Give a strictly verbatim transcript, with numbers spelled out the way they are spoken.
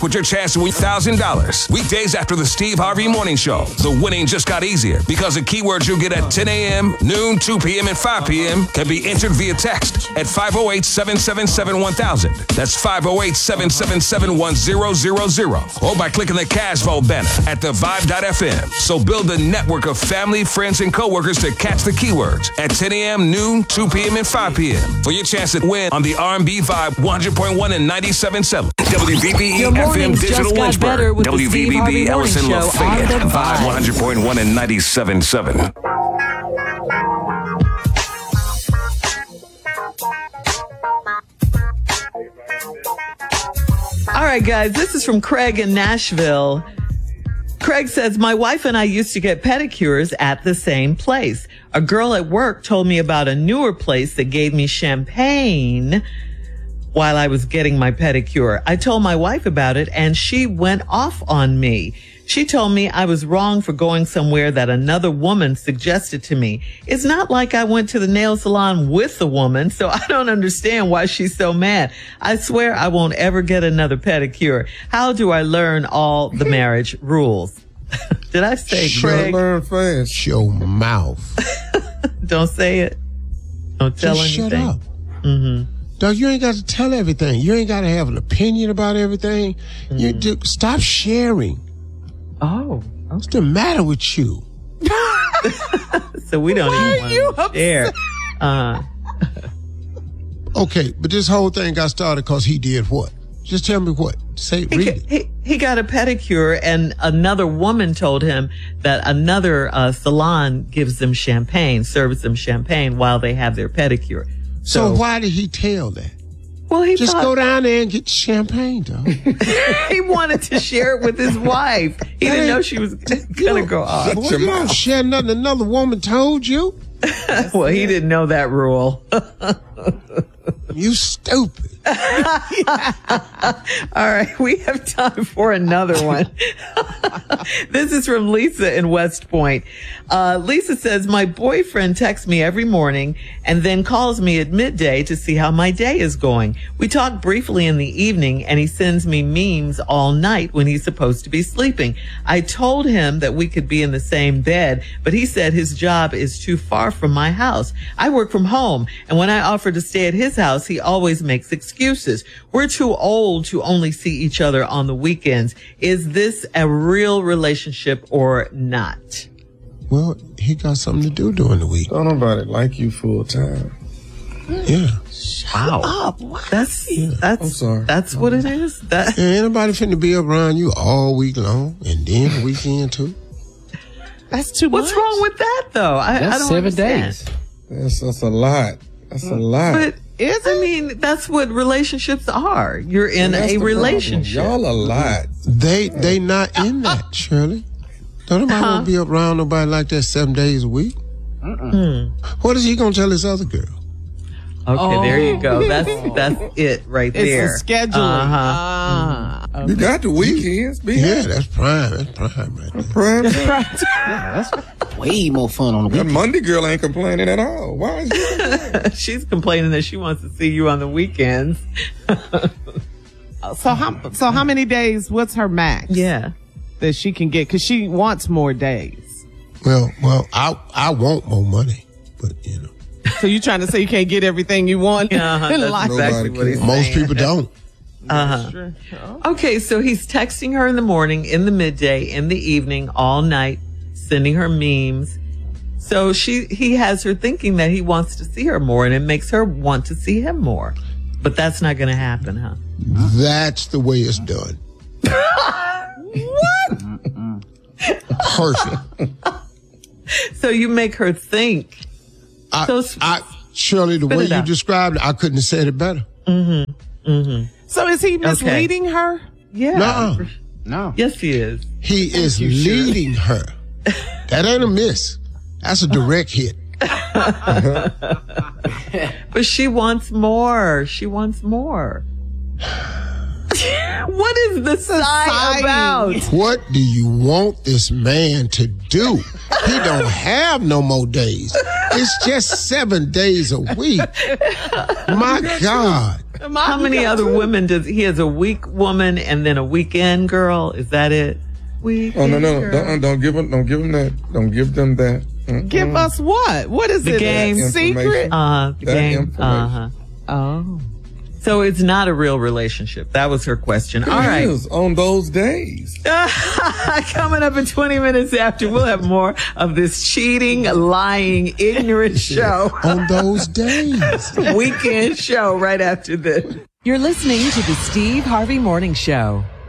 back with your chance to win one thousand dollars. Weekdays after the Steve Harvey Morning Show. The winning just got easier because the keywords you'll get at ten a.m., noon, two p.m., and five p.m. can be entered via text at five oh eight, seven seven seven, one thousand. That's five oh eight, seven seven seven, one thousand. Or by clicking the Cash Vote banner at the vibe dot f m. So build a network of family, friends, and coworkers to catch the keywords at ten a.m., noon, two p.m., and five p.m. for your chance to win on the R and B Vibe one hundred point one and ninety-seven point seven. W V B E F M Digital Lynchburg. W V B B Ellison Lafayette. Vibe one hundred point one and ninety-seven point seven. All right, guys, this is from Craig in Nashville. Craig says, my wife and I used to get pedicures at the same place. A girl at work told me about a newer place that gave me champagne while I was getting my pedicure. I told my wife about it and she went off on me. She told me I was wrong for going somewhere that another woman suggested to me. It's not like I went to the nail salon with the woman, so I don't understand why she's so mad. I swear I won't ever get another pedicure. How do I learn all the marriage rules? Did I say, Craig? Learn fast. Shut your mouth. Don't say it. Don't tell Just anything. Shut up. Mm-hmm. Dog, you ain't got to tell everything. You ain't got to have an opinion about everything. Mm. You do, stop sharing. Oh. What's the matter with you? So we don't Why even want to share. Uh, okay, but this whole thing got started because he did what? Just tell me what. Say, he, read it. He, he got a pedicure and another woman told him that another uh, salon gives them champagne, serves them champagne while they have their pedicure. So, So, why did he tell that? well, he Just thought, go down there and get champagne, dog. he wanted to share it with his wife. He didn't know she was going to go off. Boy, you don't share nothing another woman told you. Well, he didn't know that rule. You stupid. All right, we have time for another one. This is from Lisa in West Point. Uh, Lisa says, my boyfriend texts me every morning and then calls me at midday to see how my day is going. We talk briefly in the evening and he sends me memes all night when he's supposed to be sleeping. I told him that we could be in the same bed, but he said his job is too far from my house. I work from home, and when I offer to stay at his house, he always makes excuses. We're too old to only see each other on the weekends. Is this a real relationship or not? Well, he got something to do during the week. Don't nobody like you full time. Yeah. Wow. Up. That's, Yeah. that's, I'm sorry. that's what it is. That, Yeah, ain't nobody finna be around you all week long and then the weekend too. That's too what's much. wrong with that though? I, That's I don't seven understand. days. That's, that's a lot. That's a lot. But is I mean, that's what relationships are. You're in That's a the relationship. problem. Y'all a lot. They they not in that, Shirley. Don't nobody Huh? want to be around nobody like that seven days a week. Mm. What is he gonna tell his other girl? Okay, there you go. That's that's it right It's there. a scheduling. Uh-huh. Ah, okay. You got the weekends. Be Yeah, happy. that's prime. That's prime right there. Prime time. Yeah, that's way more fun on the That weekend. Monday girl ain't complaining at all. Why is you complaining? She's complaining that she wants to see you on the weekends. So how so how many days? What's her max? Yeah. That she can get because she wants more days. Well, well, I I want more money, but you know, So you trying to say you can't get everything you want Uh-huh, in that's life? exactly Nobody what he's can. most saying. people don't. Uh-huh. Okay, so he's texting her in the morning, in the midday, in the evening, all night, sending her memes. So she he has her thinking that he wants to see her more, and it makes her want to see him more. But that's not going to happen, huh? That's the way it's done. What? Perfect. So you make her think. I, So s- I Shirley, the spit way it you out. described it, I couldn't have said it better. So is he misleading her? Yeah. Nuh-uh. No. Yes, he is. He is leading her. That ain't a miss. That's a direct hit. But she wants more. She wants more. What is the sigh sigh. about? What do you want this man to do? He don't have no more days. It's just seven days a week. My God. How many other women does he has? A week woman and then a weekend girl. Is that it? Weekend Oh no no girl. don't don't give them don't give them that don't give them that. Mm-mm. Give us what? What is The it? game. A secret? Uh, the That game. information. Uh huh. Oh. So it's not a real relationship. That was her question. All It right. is on those days. Coming up in twenty minutes after, we'll have more of this cheating, lying, ignorant show. On those days. Weekend show right after this. You're listening to the Steve Harvey Morning Show.